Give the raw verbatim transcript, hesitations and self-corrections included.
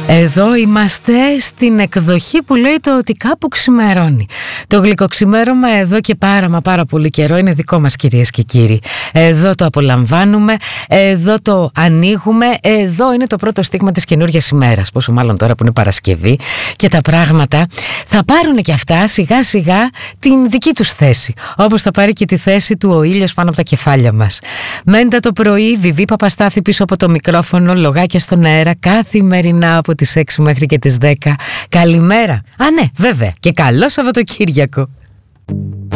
Εδώ είμαστε στην εκδοχή που λέει το ότι κάπου ξημερώνει. Το γλυκοξημέρωμα εδώ και πάρα μα πάρα πολύ καιρό είναι δικό μας, κυρίες και κύριοι. Εδώ το απολαμβάνουμε, εδώ το ανοίγουμε, εδώ είναι το πρώτο στίγμα της καινούργιας ημέρας. Πόσο μάλλον τώρα που είναι Παρασκευή και τα πράγματα θα πάρουν και αυτά σιγά σιγά την δική τους θέση. Όπως θα πάρει και τη θέση του ο ήλιος πάνω από τα κεφάλια μας. Μέντα το πρωί, Βιβί Παπαστάθη πίσω από το μικρόφωνο, λογάκια στον αέρα καθημερινά από τις έξι μέχρι και τις δέκα. Καλημέρα. Α, ναι, βέβαια. Και καλό Σαββατοκύριακο.